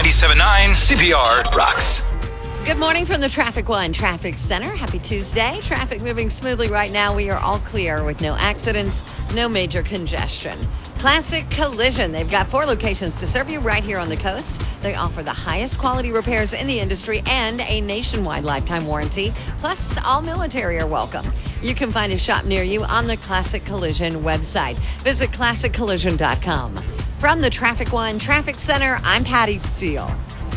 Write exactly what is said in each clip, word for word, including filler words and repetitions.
ninety-seven point nine C P R rocks. Good morning from the Traffic One Traffic Center. Happy Tuesday. Traffic moving smoothly right now. We are all clear with no accidents, no major congestion. Classic Collision. They've got four locations to serve you right here on the coast. They offer the highest quality repairs in the industry and a nationwide lifetime warranty. Plus, all military are welcome. You can find a shop near you on the Classic Collision website. Visit classic collision dot com. From the Traffic One Traffic Center, I'm Patty Steele.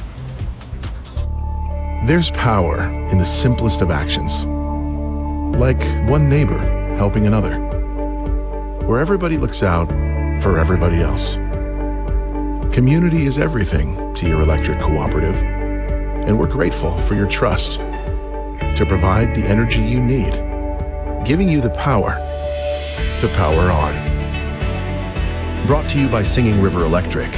There's power in the simplest of actions. Like one neighbor helping another. Where everybody looks out for everybody else. Community is everything to your electric cooperative, and we're grateful for your trust to provide the energy you need, giving you the power to power on. Brought to you by Singing River Electric.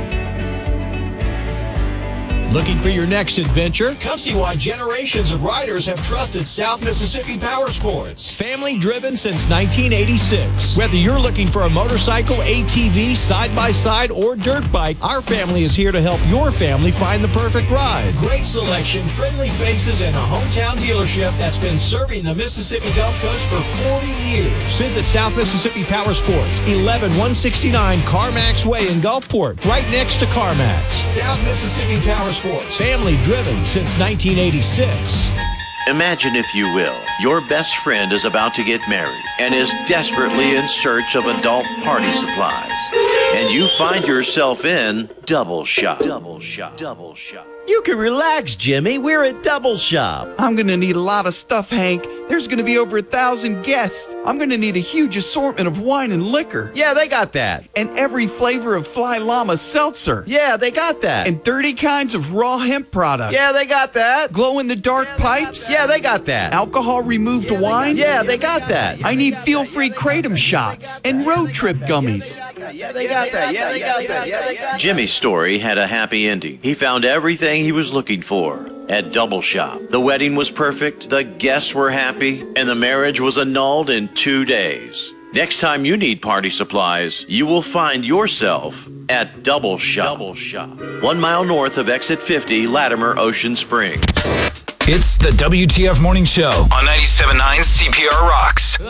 Looking for your next adventure? Come see why generations of riders have trusted South Mississippi Power Sports. Family driven since nineteen eighty-six. Whether you're looking for a motorcycle, A T V, side-by-side, or dirt bike, our family is here to help your family find the perfect ride. Great selection, friendly faces, and a hometown dealership that's been serving the Mississippi Gulf Coast for forty years. Visit South Mississippi Power Sports, eleven one sixty-nine CarMax Way in Gulfport, right next to CarMax. South Mississippi Power Sports. Family driven since nineteen eighty-six. Imagine, if you will, your best friend is about to get married and is desperately in search of adult party supplies. And you find yourself in Double Shop. Double Shop. Double Shop. You can relax, Jimmy. We're at Double Shop. I'm going to need a lot of stuff, Hank. There's going to be over a thousand guests. I'm going to need a huge assortment of wine and liquor. Yeah, they got that. And every flavor of Fly Llama seltzer. Yeah, they got that. And thirty kinds of raw hemp products. Yeah, they got that. Glow-in-the-dark yeah, pipes. Yeah, they got that. Alcohol-removed yeah, wine. Yeah, they got that. I need feel-free kratom shots and road trip gummies. Yeah, they got that. Yeah, they got that. Yeah, they got that. Jimmy's story had a happy ending. He found everything he was looking for at Double Shop. The wedding was perfect, the guests were happy, and the marriage was annulled in two days. Next time you need party supplies, you will find yourself at Double Shop. Double Shop. One mile north of Exit fifty, Latimer, Ocean Springs. It's the W T F Morning Show on ninety-seven point nine C P R Rocks.